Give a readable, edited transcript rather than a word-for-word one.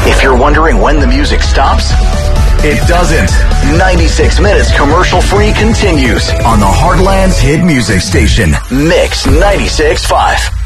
If you're wondering when the music stops, it doesn't. 96 minutes commercial-free continues on the Heartland's hit music station, Mix 96.5.